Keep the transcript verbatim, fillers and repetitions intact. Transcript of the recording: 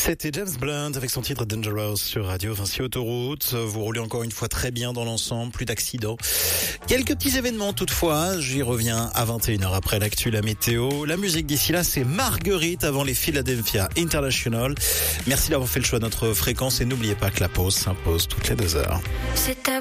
C'était James Blunt avec son titre Dangerous sur Radio Vinci Autoroute. Vous roulez encore une fois très bien dans l'ensemble, plus d'accidents. Quelques petits événements toutefois, j'y reviens à vingt et une heures après l'actu, la météo. La musique d'ici là, c'est Marguerite avant les Philadelphia International. Merci d'avoir fait le choix de notre fréquence et n'oubliez pas que la pause s'impose toutes les deux heures.